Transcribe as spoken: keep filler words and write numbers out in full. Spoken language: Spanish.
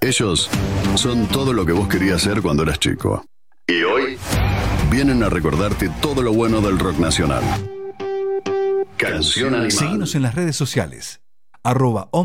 Ellos son todo lo que vos querías ser cuando eras chico. Y hoy vienen a recordarte todo lo bueno del rock nacional. Canción Animal. Seguinos en las redes sociales. Arroba